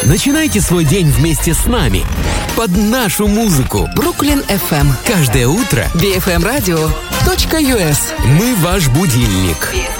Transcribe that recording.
Начинайте свой день вместе с нами. Под нашу музыку. Бруклин FM. Каждое утро. BFM Radio.us. Мы ваш будильник.